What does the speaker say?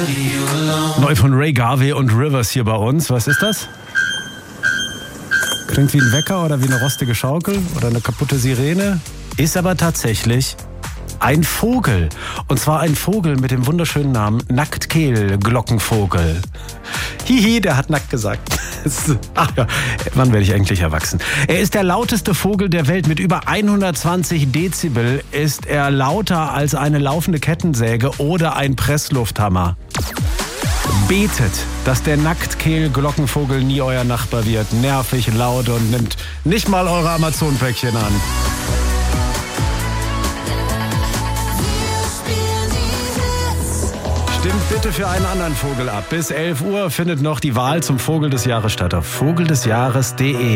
Neu von Ray Garvey und Rivers hier bei uns. Was ist das? Klingt wie ein Wecker oder wie eine rostige Schaukel oder eine kaputte Sirene. Ist aber tatsächlich ein Vogel. Und zwar ein Vogel mit dem wunderschönen Namen Nacktkehl-Glockenvogel. Hihi, der hat nackt gesagt. Ach ja, wann werde ich eigentlich erwachsen? Er ist der lauteste Vogel der Welt. Mit über 120 Dezibel ist er lauter als eine laufende Kettensäge oder ein Presslufthammer. Betet, dass der Nacktkehl-Glockenvogel nie euer Nachbar wird. Nervig, laut und nimmt nicht mal eure Amazon-Päckchen an. Stimmt bitte für einen anderen Vogel ab. Bis 11 Uhr findet noch die Wahl zum Vogel des Jahres statt auf vogeldesjahres.de.